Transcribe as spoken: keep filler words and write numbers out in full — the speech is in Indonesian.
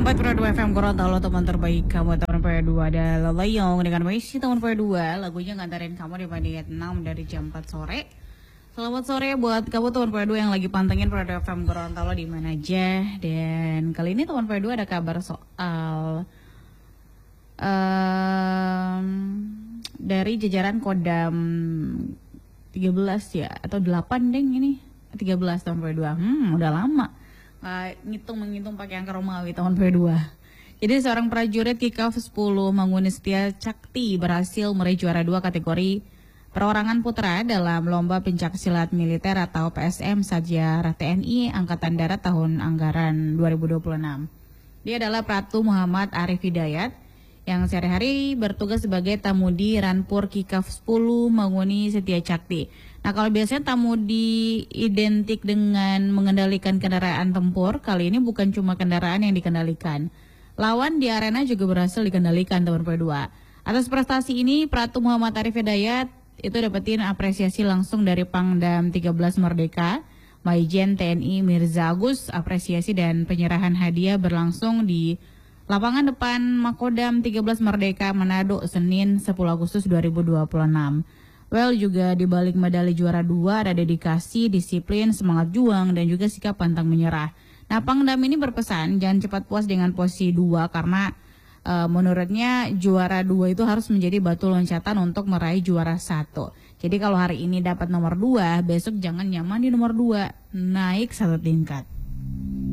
empat koma dua F M Gorontalo, teman terbaik kamu, teman P dua ada Lelayong dengan Maisi teman P dua. Lagunya ngantarin kamu di menit enam dari jam empat sore. Selamat sore buat kamu teman P dua yang lagi pantengin P dua F M Gorontalo di mana aja. Dan kali ini teman P dua ada kabar soal um, dari jajaran Kodam tiga belas ya, atau delapan deng ini. tiga belas tahun P dua. Hmm, udah lama. Uh, ngitung-menghitung pakai angka Romawi tahun P dua. Jadi seorang prajurit Kikaf sepuluh Manguni Setia Cakti berhasil meraih juara dua kategori perorangan putra dalam lomba pencaksilat militer atau P S M Sajarah T N I Angkatan Darat tahun anggaran dua ribu dua puluh enam. Dia adalah Pratu Muhammad Arif Hidayat yang sehari-hari bertugas sebagai Tamudi Ranpur Kikaf sepuluh Manguni Setia Cakti. Nah, kalau biasanya Tamudi identik dengan mengendalikan kendaraan tempur, kali ini bukan cuma kendaraan yang dikendalikan. Lawan di arena juga berhasil dikendalikan teman P dua. Atas prestasi ini, Pratu Muhammad Arif Hidayat itu dapetin apresiasi langsung dari Pangdam tiga belas Merdeka, Maijen T N I Mirza Agus. Apresiasi dan penyerahan hadiah berlangsung di lapangan depan Makodam tiga belas Merdeka, Manado, Senin sepuluh Agustus dua ribu dua puluh enam. Well, juga di balik medali juara dua ada dedikasi, disiplin, semangat juang, dan juga sikap pantang menyerah. Nah, Pangdam ini berpesan jangan cepat puas dengan posisi dua karena uh, menurutnya juara dua itu harus menjadi batu loncatan untuk meraih juara satu. Jadi kalau hari ini dapat nomor dua, besok jangan nyaman di nomor dua, naik satu tingkat.